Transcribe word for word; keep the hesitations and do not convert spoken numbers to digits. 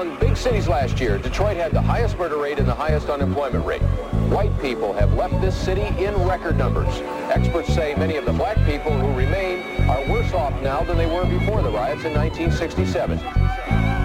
Among big cities last year, Detroit had the highest murder rate and the highest unemployment rate. White people have left this city in record numbers. Experts say many of the black people who remain are worse off now than they were before the riots in nineteen sixty-seven.